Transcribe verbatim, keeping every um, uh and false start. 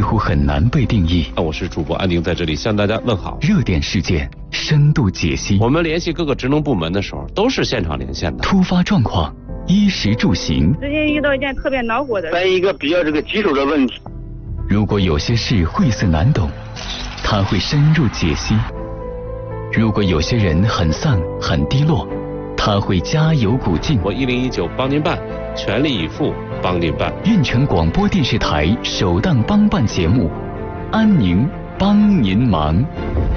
乎很难被定义。 我是主播安宁，在这里向大家问好。 热点事件深度解析， 我们联系各个职能部门的时候，都是现场连线的。 突发状况，衣食住行。 最近遇到一件特别恼火的， 关于一个比较这个棘手的问题。 如果有些事晦涩难懂，他会深入解析；如果有些人很丧很低落，他会加油鼓劲。 我一零一九帮您办，全力以赴帮您办。 运城广播电视台首档帮办节目，安宁帮您忙。